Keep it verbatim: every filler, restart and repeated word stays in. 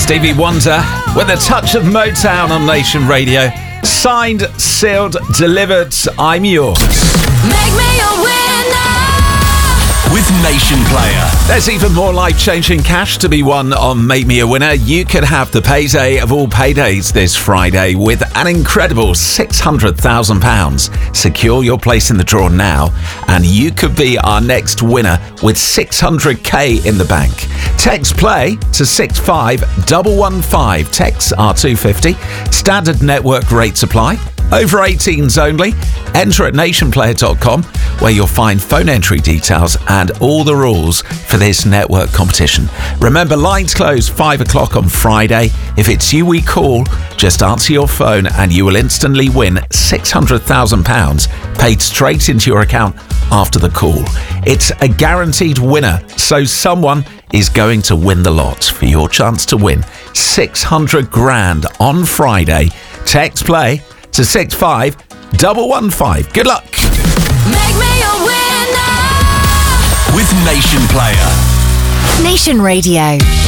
Stevie Wonder with a touch of Motown on Nation Radio. Signed, sealed, delivered. I'm yours. Make me a winner with Nation Player. There's even more life-changing cash to be won on Make Me a Winner. You could have the payday of all paydays this Friday with an incredible six hundred thousand pounds. Secure your place in the draw now and you could be our next winner with six hundred k in the bank. Text play to six five one one five. Texts are two fifty. Standard network rates apply. Over eighteens only. Enter at nation player dot com where you'll find phone entry details and all the rules for this network competition. Remember, lines close five o'clock on Friday. If it's you we call, just answer your phone and you will instantly win six hundred thousand pounds paid straight into your account after the call. It's a guaranteed winner, so someone is going to win the lot for your chance to win six hundred grand on Friday. Text play to six five one one five. Good luck. Make me a winner with Nation Player. Nation Radio.